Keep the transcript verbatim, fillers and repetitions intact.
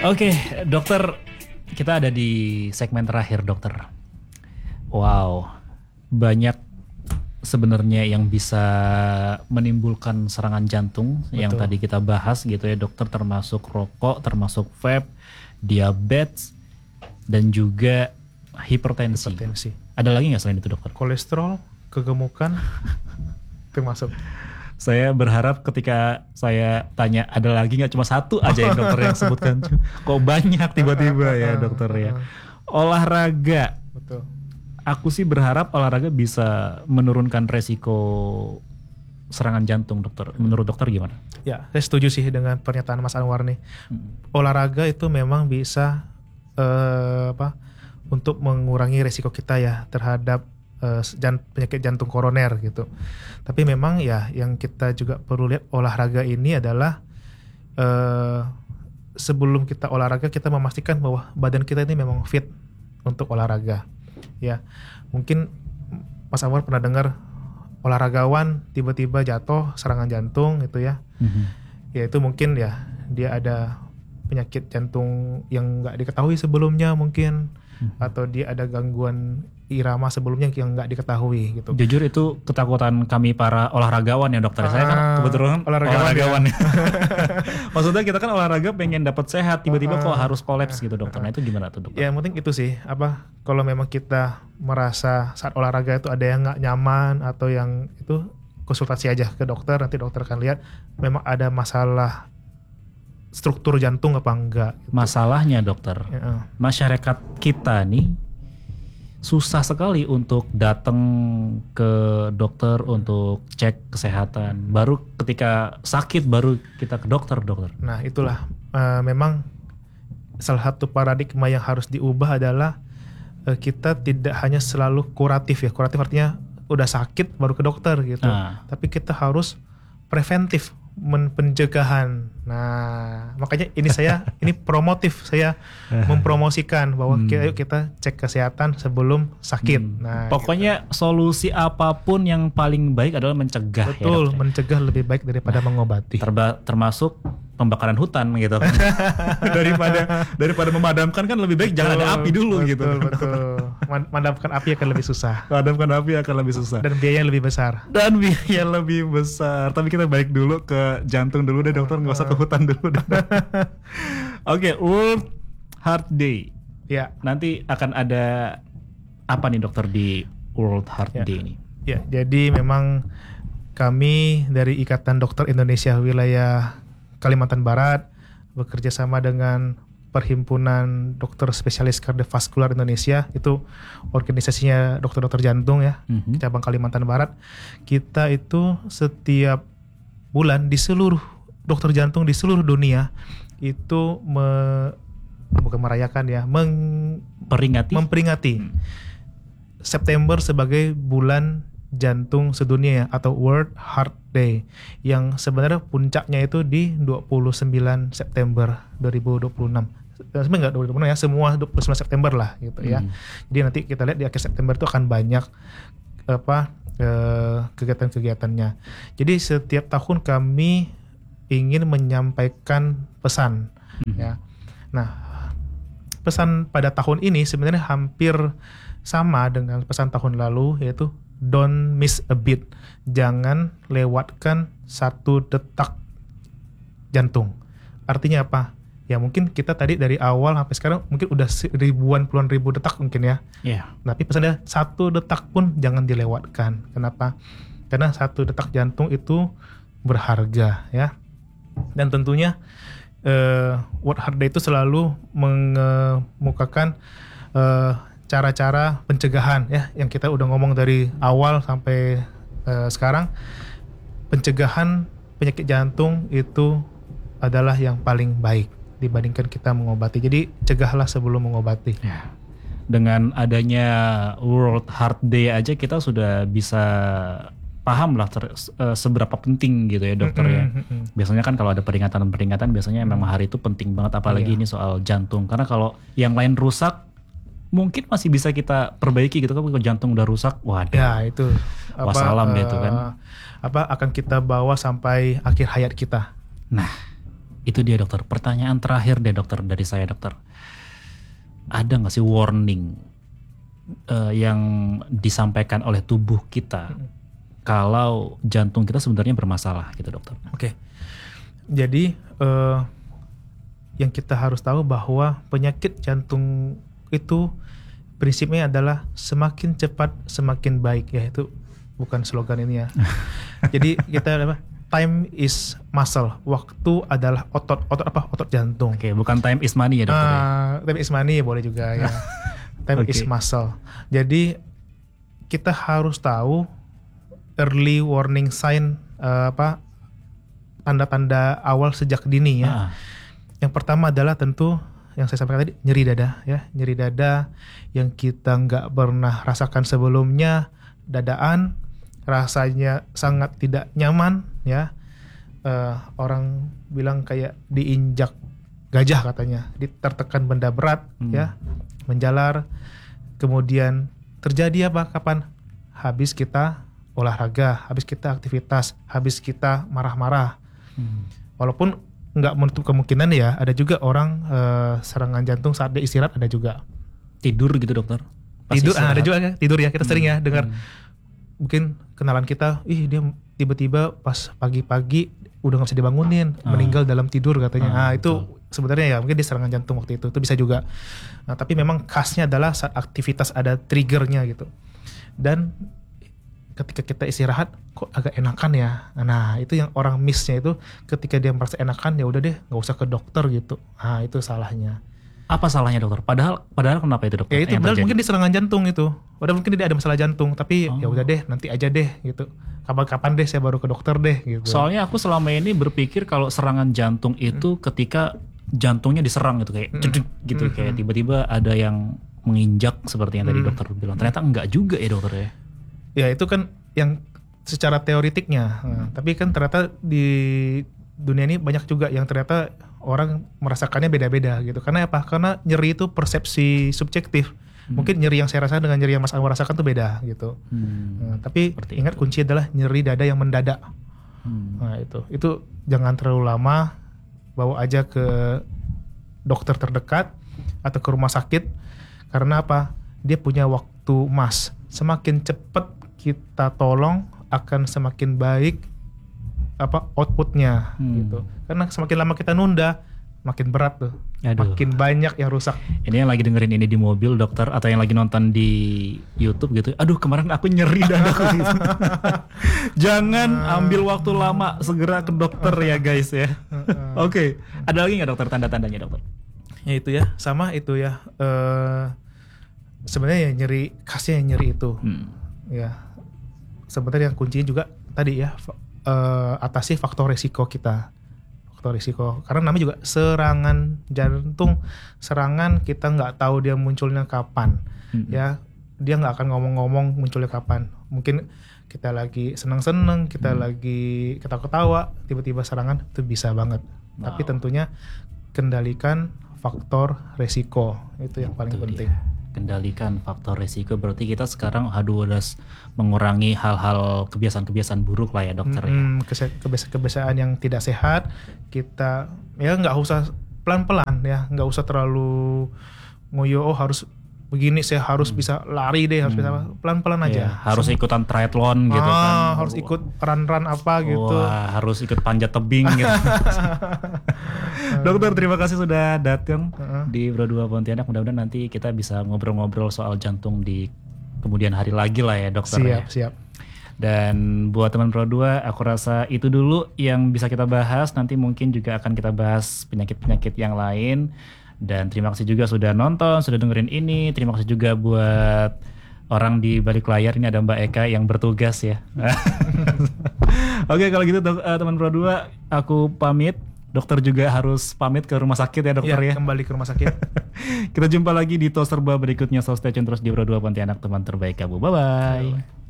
Oke, dokter, kita ada di segmen terakhir, dokter. Wow, banyak sebenarnya yang bisa menimbulkan serangan jantung. Betul. Yang tadi kita bahas gitu ya, dokter, termasuk rokok, termasuk vape, diabetes, dan juga hipertensi. hipertensi. Ada lagi nggak selain itu, dokter? Kolesterol, kegemukan, termasuk. Saya berharap ketika saya tanya ada lagi nggak, cuma satu aja yang dokter yang sebutkan. Kok banyak tiba-tiba ya dokter ya. Olahraga. Betul. Aku sih berharap olahraga bisa menurunkan resiko serangan jantung, dokter. Menurut dokter gimana? Ya, saya setuju sih dengan pernyataan Mas Anwar nih. Hmm. Olahraga itu memang bisa uh, apa untuk mengurangi resiko kita ya terhadap uh, jan- penyakit jantung koroner gitu. Tapi memang ya yang kita juga perlu lihat olahraga ini adalah uh, sebelum kita olahraga kita memastikan bahwa badan kita ini memang fit untuk olahraga. Ya, mungkin Mas Anwar pernah dengar olahragawan tiba-tiba jatuh serangan jantung gitu ya. Mm-hmm. Ya itu mungkin ya dia ada penyakit jantung yang nggak diketahui sebelumnya mungkin, mm-hmm. atau dia ada gangguan irama sebelumnya yang nggak diketahui gitu. Jujur itu ketakutan kami para olahragawan ya dokter. Uh, Saya kan kebetulan olahragawan. olahragawan ya. Maksudnya kita kan olahraga pengen dapat sehat, tiba-tiba uh, kok harus kolaps uh, gitu dokter. Nah itu gimana tuh dokter? Ya yang penting itu sih apa kalau memang kita merasa saat olahraga itu ada yang nggak nyaman atau yang itu konsultasi aja ke dokter, nanti dokter akan lihat memang ada masalah struktur jantung apa enggak. Gitu. Masalahnya dokter, ya, uh. masyarakat kita nih susah sekali untuk datang ke dokter untuk cek kesehatan. Baru ketika sakit baru kita ke dokter, dokter. Nah itulah uh, memang salah satu paradigma yang harus diubah adalah uh, kita tidak hanya selalu kuratif ya. Kuratif artinya udah sakit baru ke dokter gitu. Nah. Tapi kita harus preventif, men- pencegahan. Nah, makanya ini saya ini promotif, saya mempromosikan bahwa hmm. kita, ayo kita cek kesehatan sebelum sakit. Hmm. Nah, pokoknya gitu. Solusi apapun yang paling baik adalah mencegah. Betul, ya, mencegah lebih baik daripada nah, mengobati. Terba- termasuk pembakaran hutan gitu. daripada daripada memadamkan kan lebih baik betul, jangan ada api dulu betul, gitu. Betul. Memadamkan api akan lebih susah. Memadamkan api akan lebih susah. Dan biayanya lebih besar. Dan biaya lebih besar. Tapi kita balik dulu ke jantung dulu deh dokter, nggak usah ke hutan dulu deh. Oke, okay, World Heart Day. Ya. Nanti akan ada apa nih dokter di World Heart ya. Day ini? Ya, jadi memang kami dari Ikatan Dokter Indonesia Wilayah Kalimantan Barat bekerja sama dengan Perhimpunan Dokter Spesialis Kardiovaskular Indonesia, itu organisasinya dokter-dokter jantung ya, mm-hmm. cabang Kalimantan Barat. Kita itu setiap bulan di seluruh dokter jantung di seluruh dunia itu me, bukan merayakan ya, memperingati memperingati hmm. September sebagai bulan jantung sedunia ya, atau World Heart Day, yang sebenarnya puncaknya itu di dua puluh sembilan September dua ribu dua puluh enam. Sebenarnya nggak dua ribu dua puluh enam ya, semua dua puluh sembilan September lah gitu hmm. ya. Jadi nanti kita lihat di akhir September itu akan banyak apa eh, kegiatan-kegiatannya. Jadi setiap tahun kami ingin menyampaikan pesan hmm. ya. Nah, pesan pada tahun ini sebenarnya hampir sama dengan pesan tahun lalu, yaitu don't miss a beat. Jangan lewatkan satu detak jantung. Artinya apa? Ya mungkin kita tadi dari awal sampai sekarang mungkin udah ribuan puluhan ribu detak mungkin ya. Yeah. Tapi pesannya satu detak pun jangan dilewatkan. Kenapa? Karena satu detak jantung itu berharga ya. Dan tentunya uh, World Heart Day itu selalu mengemukakan uh, cara-cara pencegahan ya, yang kita udah ngomong dari awal sampai uh, sekarang. Pencegahan penyakit jantung itu adalah yang paling baik dibandingkan kita mengobati. Jadi cegahlah sebelum mengobati. Ya. Dengan adanya World Heart Day aja kita sudah bisa paham lah ter, uh, seberapa penting gitu ya dokter mm-hmm, ya. Mm-hmm. Biasanya kan kalau ada peringatan-peringatan biasanya memang hari itu penting banget, apalagi iya. ini soal jantung. Karena kalau yang lain rusak mungkin masih bisa kita perbaiki gitu kan, kalau jantung udah rusak, waduh. Ya itu. Wassalam uh, gitu kan. Apa akan kita bawa sampai akhir hayat kita. Nah, Itu dia dokter. Pertanyaan terakhir deh dokter dari saya dokter. Ada nggak sih warning uh, yang disampaikan oleh tubuh kita hmm. kalau jantung kita sebenarnya bermasalah gitu dokter? Oke. Okay. Jadi uh, yang kita harus tahu bahwa penyakit jantung itu prinsipnya adalah semakin cepat semakin baik, ya itu bukan slogan ini ya. Jadi kita apa? Time is muscle. Waktu adalah otot. Otot apa? Otot jantung. Oke, okay, bukan time is money ya dokter. Uh, ya? Time is money boleh juga ya. Time okay. is muscle. Jadi kita harus tahu early warning sign uh, apa? Tanda-tanda awal sejak dini ya. Uh. Yang pertama adalah tentu yang saya sampaikan tadi, nyeri dada ya, nyeri dada yang kita nggak pernah rasakan sebelumnya, dadaan, rasanya sangat tidak nyaman ya, uh, orang bilang kayak diinjak gajah katanya, ditertekan benda berat hmm. ya, menjalar, kemudian terjadi apa kapan? Habis kita olahraga, habis kita aktivitas, habis kita marah-marah, hmm. walaupun nggak menutup kemungkinan ya, ada juga orang uh, serangan jantung saat dia istirahat, ada juga. Tidur gitu dokter? Pas tidur, ah, ada juga ya, tidur ya, kita hmm. sering ya dengar. Hmm. Mungkin kenalan kita, ih dia tiba-tiba pas pagi-pagi udah nggak bisa dibangunin, hmm. meninggal dalam tidur katanya. Hmm, nah itu sebenarnya ya mungkin dia serangan jantung waktu itu, itu bisa juga. Nah tapi memang khasnya adalah saat aktivitas ada triggernya gitu. Dan ketika kita istirahat kok agak enakan ya, nah itu yang orang missnya itu, ketika dia merasa enakan ya udah deh nggak usah ke dokter gitu. Nah itu salahnya. Apa salahnya dokter? Padahal padahal kenapa itu dokter? Ya itu padahal mungkin di serangan jantung itu, padahal mungkin dia ada masalah jantung, tapi oh. ya udah deh nanti aja deh gitu. Kapan-kapan deh saya baru ke dokter deh gitu. Soalnya aku selama ini berpikir kalau serangan jantung itu hmm. ketika jantungnya diserang gitu kayak cedek hmm. gitu hmm. kayak tiba-tiba ada yang menginjak seperti yang tadi hmm. dokter bilang. Ternyata enggak juga ya dokter ya. Ya itu kan yang secara teoritiknya, nah, tapi kan ternyata di dunia ini banyak juga yang ternyata orang merasakannya beda-beda gitu. Karena apa? Karena nyeri itu persepsi subjektif. Hmm. Mungkin nyeri yang saya rasakan dengan nyeri yang Mas Anwar rasakan tuh beda gitu. Hmm. Nah, tapi seperti ingat itu. Kunci adalah nyeri dada yang mendadak. Hmm. Nah itu, itu jangan terlalu lama, bawa aja ke dokter terdekat atau ke rumah sakit. Karena apa? Dia punya waktu emas. Semakin cepat kita tolong akan semakin baik apa outputnya hmm. gitu. Karena semakin lama kita nunda makin berat tuh. Aduh. Makin banyak yang rusak. Ini yang lagi dengerin ini di mobil dokter atau yang lagi nonton di YouTube gitu. Aduh kemarin aku nyeri dadaku gitu. Jangan ambil waktu lama, segera ke dokter ya guys ya. Oke, okay. Ada lagi nggak dokter tanda-tandanya dokter? Ya itu ya, sama itu ya. Uh, sebenarnya ya nyeri khasnya yang nyeri itu. Hmm. Ya. Sebenarnya yang kuncinya juga tadi ya, uh, atasi faktor resiko kita. Faktor resiko. Karena namanya juga serangan jantung. Serangan kita nggak tahu dia munculnya kapan. Mm-hmm. Ya, dia nggak akan ngomong-ngomong munculnya kapan. Mungkin kita lagi seneng-seneng, kita mm. lagi ketawa-ketawa, tiba-tiba serangan, itu bisa banget. Wow. Tapi tentunya kendalikan faktor resiko. Itu yang paling itu penting. Dia. Kendalikan faktor resiko, berarti kita sekarang aduh harus mengurangi hal-hal kebiasaan-kebiasaan buruk lah ya dokter hmm, ya. Kebiasaan-kebiasaan yang tidak sehat kita ya nggak usah pelan-pelan ya, nggak usah terlalu ngoyo oh harus begini saya harus hmm. bisa lari deh, harus hmm. bisa pelan-pelan aja. Ya, harus Sem- ikutan triathlon gitu ah, kan. Harus ikut run-run apa gitu. Wah, harus ikut panjat tebing gitu. Dokter terima kasih sudah datang uh-huh. di Pro dua Pontianak. Mudah-mudahan nanti kita bisa ngobrol-ngobrol soal jantung di kemudian hari lagi lah ya dokter. Siap, ya. siap. Dan buat teman Pro dua, aku rasa itu dulu yang bisa kita bahas. Nanti mungkin juga akan kita bahas penyakit-penyakit yang lain. Dan terima kasih juga sudah nonton, sudah dengerin ini. Terima kasih juga buat orang di balik layar. Ini ada Mbak Eka yang bertugas ya. Oke kalau gitu dok, uh, teman Pro dua, aku pamit. Dokter juga harus pamit ke rumah sakit ya dokter ya. Ya kembali ke rumah sakit. Kita jumpa lagi di Tos Serba berikutnya. So stay tune terus di Pro dua Pontianak, teman terbaik kamu. Bye-bye. Bye-bye.